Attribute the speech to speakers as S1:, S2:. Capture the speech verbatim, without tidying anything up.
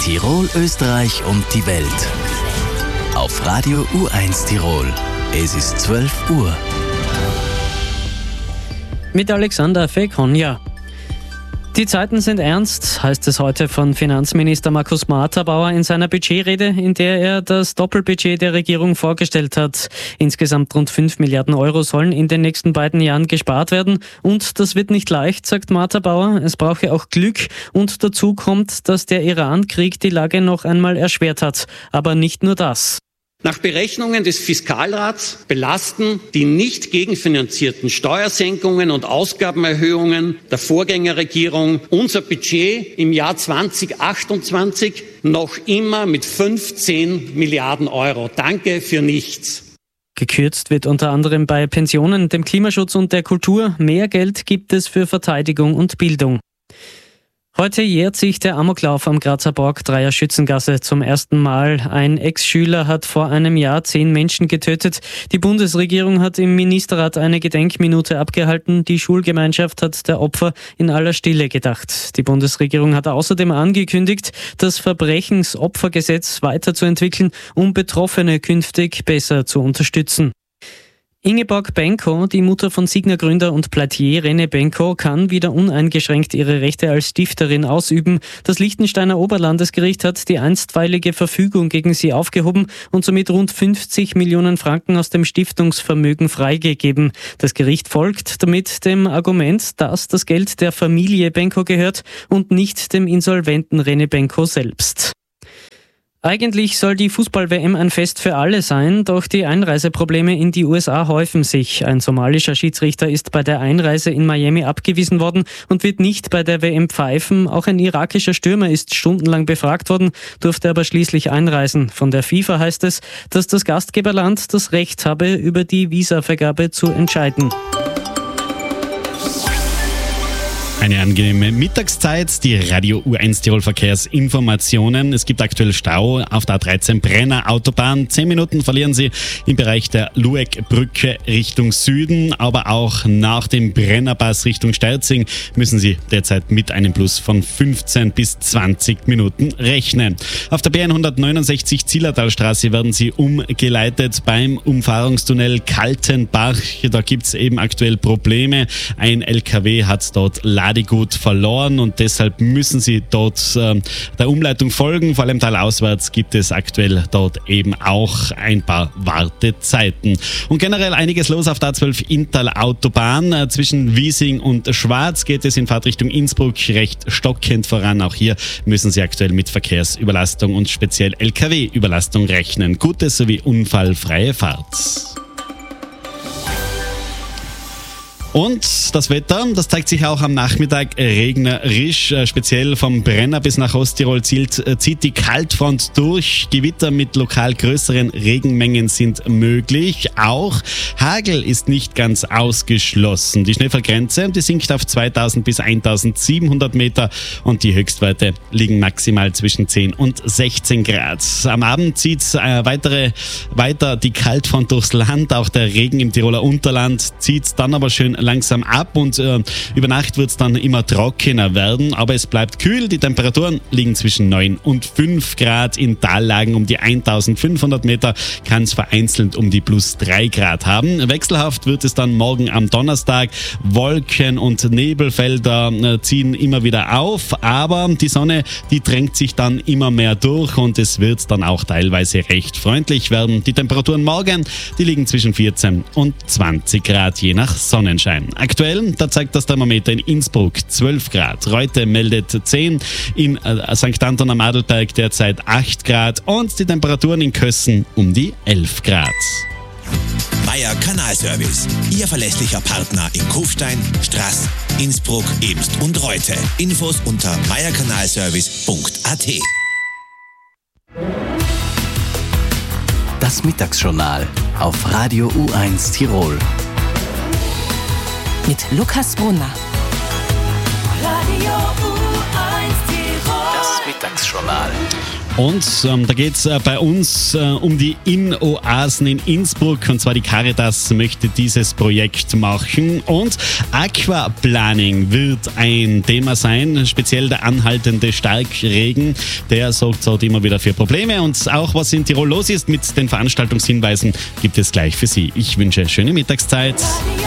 S1: Tirol, Österreich und die Welt. Auf Radio U eins Tirol. Es ist zwölf Uhr.
S2: Mit Alexander Fekonja. Die Zeiten sind ernst, heißt es heute von Finanzminister Markus Marterbauer in seiner Budgetrede, in der er das Doppelbudget der Regierung vorgestellt hat. Insgesamt rund fünf Milliarden Euro sollen in den nächsten beiden Jahren gespart werden. Und das wird nicht leicht, sagt Marterbauer. Es brauche auch Glück. Und dazu kommt, dass der Iran-Krieg die Lage noch einmal erschwert hat. Aber nicht nur das.
S3: Nach Berechnungen des Fiskalrats belasten die nicht gegenfinanzierten Steuersenkungen und Ausgabenerhöhungen der Vorgängerregierung unser Budget im Jahr zweitausendachtundzwanzig noch immer mit fünfzehn Milliarden Euro. Danke für nichts.
S2: Gekürzt wird unter anderem bei Pensionen, dem Klimaschutz und der Kultur. Mehr Geld gibt es für Verteidigung und Bildung. Heute jährt sich der Amoklauf am Grazer Borg Dreier Schützengasse zum ersten Mal. Ein Ex-Schüler hat vor einem Jahr zehn Menschen getötet. Die Bundesregierung hat im Ministerrat eine Gedenkminute abgehalten. Die Schulgemeinschaft hat der Opfer in aller Stille gedacht. Die Bundesregierung hat außerdem angekündigt, das Verbrechensopfergesetz weiterzuentwickeln, um Betroffene künftig besser zu unterstützen. Ingeborg Benko, die Mutter von Signa-Gründer und Pleitier René Benko, kann wieder uneingeschränkt ihre Rechte als Stifterin ausüben. Das Liechtensteiner Oberlandesgericht hat die einstweilige Verfügung gegen sie aufgehoben und somit rund fünfzig Millionen Franken aus dem Stiftungsvermögen freigegeben. Das Gericht folgt damit dem Argument, dass das Geld der Familie Benko gehört und nicht dem insolventen René Benko selbst. Eigentlich soll die Fußball-W M ein Fest für alle sein, doch die Einreiseprobleme in die U S A häufen sich. Ein somalischer Schiedsrichter ist bei der Einreise in Miami abgewiesen worden und wird nicht bei der W M pfeifen. Auch ein irakischer Stürmer ist stundenlang befragt worden, durfte aber schließlich einreisen. Von der FIFA heißt es, dass das Gastgeberland das Recht habe, über die Visavergabe zu entscheiden.
S4: Eine angenehme Mittagszeit, die Radio U eins Tirol Verkehrsinformationen. Es gibt aktuell Stau auf der A dreizehn Brenner Autobahn. Zehn Minuten verlieren Sie im Bereich der Lueckbrücke Richtung Süden, aber auch nach dem Brennerpass Richtung Sterzing müssen Sie derzeit mit einem Plus von fünfzehn bis zwanzig Minuten rechnen. Auf der B hundertneunundsechzig Zillertalstraße werden Sie umgeleitet beim Umfahrungstunnel Kaltenbach. Da gibt es eben aktuell Probleme. Ein L K W hat dort Ladegut verloren und deshalb müssen Sie dort äh, der Umleitung folgen. Vor allem talauswärts gibt es aktuell dort eben auch ein paar Wartezeiten. Und generell einiges los auf der A zwölf Inntal-Autobahn. Äh, zwischen Wiesing und Schwarz geht es in Fahrtrichtung Innsbruck recht stockend voran. Auch hier müssen Sie aktuell mit Verkehrsüberlastung und speziell L K W-Überlastung rechnen. Gute sowie unfallfreie Fahrt. Und das Wetter, das zeigt sich auch am Nachmittag regnerisch. Speziell vom Brenner bis nach Osttirol zieht, zieht die Kaltfront durch. Gewitter mit lokal größeren Regenmengen sind möglich. Auch Hagel ist nicht ganz ausgeschlossen. Die Schneefallgrenze, die sinkt auf zweitausend bis eintausendsiebenhundert Meter und die Höchstwerte liegen maximal zwischen zehn und sechzehn Grad. Am Abend zieht äh, weitere, weiter die Kaltfront durchs Land. Auch der Regen im Tiroler Unterland zieht dann aber schön langsam ab und äh, über Nacht wird es dann immer trockener werden, aber es bleibt kühl. Die Temperaturen liegen zwischen neun und fünf Grad. In Tallagen um die eintausendfünfhundert Meter kann es vereinzelt um die plus drei Grad haben. Wechselhaft wird es dann morgen am Donnerstag. Wolken und Nebelfelder äh, ziehen immer wieder auf, aber die Sonne, die drängt sich dann immer mehr durch und es wird dann auch teilweise recht freundlich werden. Die Temperaturen morgen, die liegen zwischen vierzehn und zwanzig Grad, je nach Sonnenschein. Aktuell, da zeigt das Thermometer in Innsbruck zwölf Grad. Reute meldet zehn, in äh, Sankt Anton am Adelberg derzeit acht Grad und die Temperaturen in Kössen um die elf Grad.
S5: Meier Kanalservice, Ihr verlässlicher Partner in Kufstein, Straß, Innsbruck, Ebst und Reute. Infos unter meierkanalservice punkt a t.
S1: Das Mittagsjournal auf Radio U eins Tirol.
S6: Mit Lukas Brunner.
S1: Das Mittagsjournal.
S4: Und ähm, da geht es äh, bei uns äh, um die Inn-Oasen in Innsbruck, und zwar die Caritas möchte dieses Projekt machen. Und Aquaplaning wird ein Thema sein, speziell der anhaltende Starkregen, der sorgt dort immer wieder für Probleme. Und auch was in Tirol los ist mit den Veranstaltungshinweisen, gibt es gleich für Sie. Ich wünsche schöne Mittagszeit.